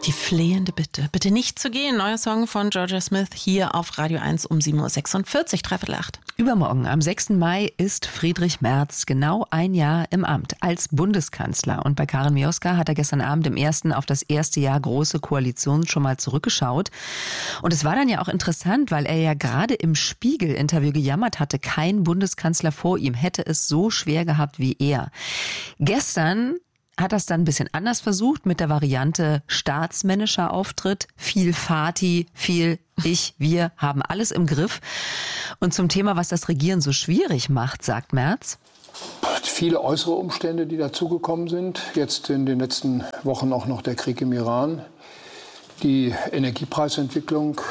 Die flehende Bitte. Bitte nicht zu gehen. Neuer Song von Jorja Smith hier auf Radio 1 um 7.46 Uhr, 7:45. Übermorgen, am 6. Mai, ist Friedrich Merz genau ein Jahr im Amt als Bundeskanzler. Und bei Karin Mioska hat er gestern Abend im ersten auf das erste Jahr Große Koalition schon mal zurückgeschaut. Und es war dann ja auch interessant, weil er ja gerade im Spiegel-Interview gejammert hatte, kein Bundeskanzler vor ihm hätte es so schwer gehabt wie er. Gestern hat das dann ein bisschen anders versucht mit der Variante staatsmännischer Auftritt. Viel Fati, viel wir haben alles im Griff. Und zum Thema, was das Regieren so schwierig macht, sagt Merz: Viele äußere Umstände, die dazugekommen sind. Jetzt in den letzten Wochen auch noch der Krieg im Iran, die Energiepreisentwicklung.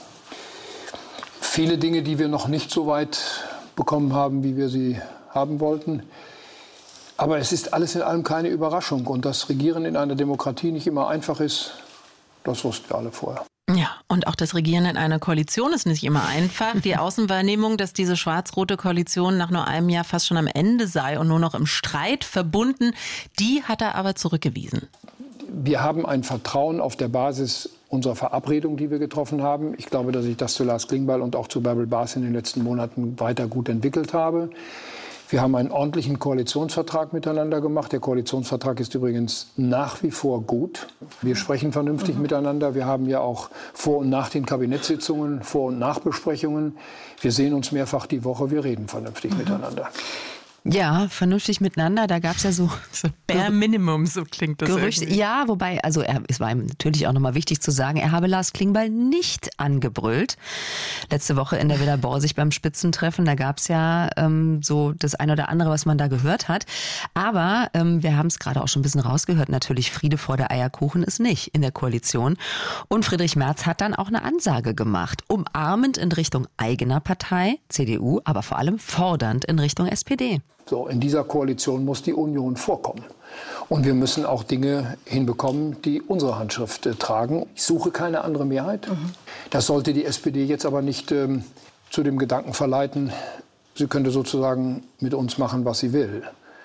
Viele Dinge, die wir noch nicht so weit bekommen haben, wie wir sie haben wollten. Aber es ist alles in allem keine Überraschung. Und dass Regieren in einer Demokratie nicht immer einfach ist, das wussten wir alle vorher. Ja, und auch das Regieren in einer Koalition ist nicht immer einfach. Die Außenwahrnehmung, dass diese schwarz-rote Koalition nach nur einem Jahr fast schon am Ende sei und nur noch im Streit verbunden, die hat er aber zurückgewiesen. Wir haben ein Vertrauen auf der Basis unserer Verabredung, die wir getroffen haben. Ich glaube, dass ich das zu Lars Klingbeil und auch zu Bärbel Bas in den letzten Monaten weiter gut entwickelt habe. Wir haben einen ordentlichen Koalitionsvertrag miteinander gemacht. Der Koalitionsvertrag ist übrigens nach wie vor gut. Wir sprechen vernünftig miteinander. Wir haben ja auch vor und nach den Kabinettssitzungen Vor- und Nachbesprechungen. Wir sehen uns mehrfach die Woche. Wir reden vernünftig miteinander. Ja, vernünftig miteinander. Da gab es ja so Bare Minimum, so klingt das Gerüchte. irgendwie. Ja, wobei, also es war ihm natürlich auch nochmal wichtig zu sagen, er habe Lars Klingbeil nicht angebrüllt. Letzte Woche in der Villa Borsig beim Spitzentreffen, da gab es ja so das eine oder andere, was man da gehört hat. Aber wir haben es gerade auch schon ein bisschen rausgehört, natürlich Friede vor der Eierkuchen ist nicht in der Koalition. Und Friedrich Merz hat dann auch eine Ansage gemacht, umarmend in Richtung eigener Partei, CDU, aber vor allem fordernd in Richtung SPD. So, in dieser Koalition muss die Union vorkommen. Und wir müssen auch Dinge hinbekommen, die unsere Handschrift tragen. Ich suche keine andere Mehrheit. Das sollte die SPD jetzt aber nicht zu dem Gedanken verleiten, sie könnte sozusagen mit uns machen, was sie will.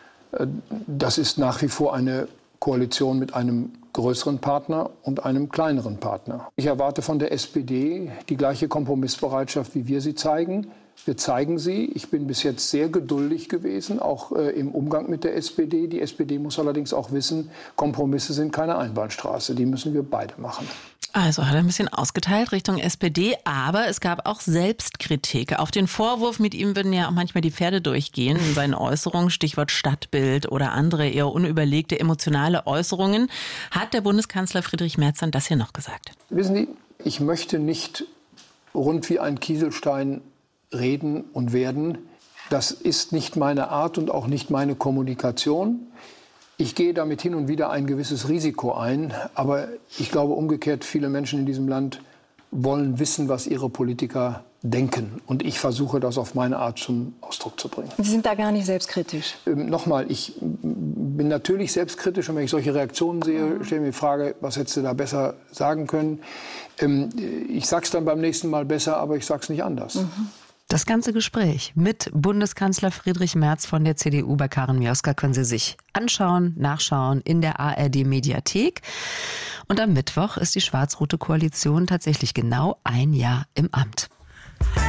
Das ist nach wie vor eine Koalition mit einem größeren Partner und einem kleineren Partner. Ich erwarte von der SPD die gleiche Kompromissbereitschaft, wie wir sie zeigen. Wir zeigen sie. Ich bin bis jetzt sehr geduldig gewesen, auch im Umgang mit der SPD. Die SPD muss allerdings auch wissen, Kompromisse sind keine Einbahnstraße. Die müssen wir beide machen. Also hat er ein bisschen ausgeteilt Richtung SPD, aber es gab auch Selbstkritik. Auf den Vorwurf, mit ihm würden ja auch manchmal die Pferde durchgehen in seinen Äußerungen, Stichwort Stadtbild oder andere eher unüberlegte emotionale Äußerungen, hat der Bundeskanzler Friedrich Merz dann das hier noch gesagt. Wissen Sie, ich möchte nicht rund wie ein Kieselstein reden und werden. Das ist nicht meine Art und auch nicht meine Kommunikation. Ich gehe damit hin und wieder ein gewisses Risiko ein, aber ich glaube umgekehrt, viele Menschen in diesem Land wollen wissen, was ihre Politiker denken. Und ich versuche das auf meine Art zum Ausdruck zu bringen. Sie sind da gar nicht selbstkritisch? Nochmal, ich bin natürlich selbstkritisch und wenn ich solche Reaktionen sehe, stelle ich mir die Frage, was hättest du da besser sagen können? Ich sage es dann beim nächsten Mal besser, aber ich sage es nicht anders. Das ganze Gespräch mit Bundeskanzler Friedrich Merz von der CDU bei Karin Mioska können Sie sich anschauen, nachschauen in der ARD-Mediathek. Und am Mittwoch ist die schwarz-rote Koalition tatsächlich genau ein Jahr im Amt.